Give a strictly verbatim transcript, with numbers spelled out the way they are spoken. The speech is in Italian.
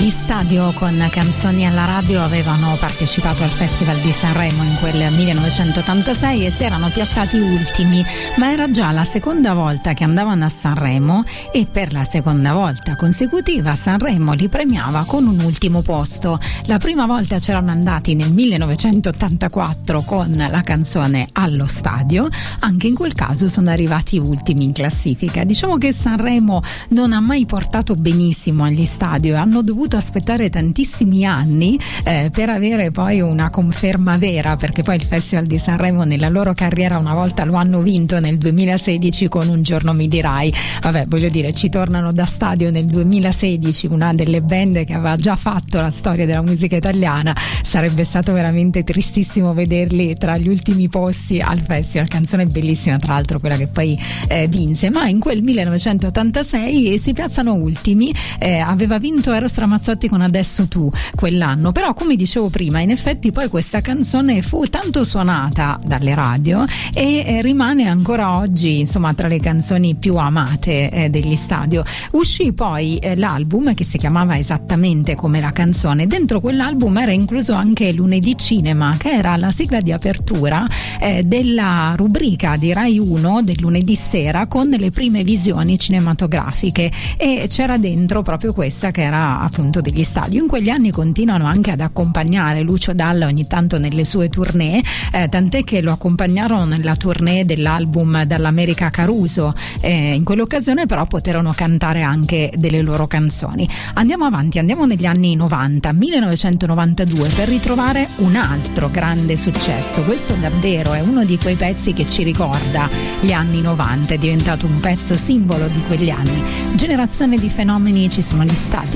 Gli Stadio con Canzoni alla radio avevano partecipato al Festival di Sanremo in quel millenovecentottantasei e si erano piazzati ultimi, ma era già la seconda volta che andavano a Sanremo e per la seconda volta consecutiva Sanremo li premiava con un ultimo posto. La prima volta c'erano andati nel millenovecentottantaquattro con la canzone Allo Stadio, anche in quel caso sono arrivati ultimi in classifica. Diciamo che Sanremo non ha mai portato benissimo agli stadio, hanno dovuto aspettare tantissimi anni eh, per avere poi una conferma vera, perché poi il Festival di Sanremo nella loro carriera una volta lo hanno vinto nel duemilasedici con Un giorno mi dirai. Vabbè, voglio dire, ci tornano da stadio nel duemilasedici, una delle band che aveva già fatto la storia della musica italiana. Sarebbe stato veramente tristissimo vederli tra gli ultimi posti al festival. Canzone bellissima, tra l'altro, quella che poi eh, vinse, ma in quel millenovecentottantasei si piazzano ultimi. eh, aveva vinto Eros Ramazzotti con Adesso tu quell'anno, però come dicevo prima, in effetti poi questa canzone fu tanto suonata dalle radio e eh, rimane ancora oggi, insomma, tra le canzoni più amate eh, degli stadio. Uscì poi eh, l'album che si chiamava esattamente come la canzone. Dentro quell'album era incluso anche Lunedì Cinema, che era la sigla di apertura eh, della rubrica di Rai uno del lunedì sera con le prime visioni cinematografiche, e c'era dentro proprio questa che era appunto degli stadio. In quegli anni continuano anche ad accompagnare Lucio Dalla ogni tanto nelle sue tournée, eh, tant'è che lo accompagnarono nella tournée dell'album Dall'America Caruso. Eh, in quell'occasione però poterono cantare anche delle loro canzoni. Andiamo avanti, andiamo negli anni novanta, millenovecentonovantadue, per ritrovare un altro grande successo. Questo davvero è uno di quei pezzi che ci ricorda gli anni novanta, è diventato un pezzo simbolo di quegli anni. Generazione di fenomeni, ci sono gli stadio.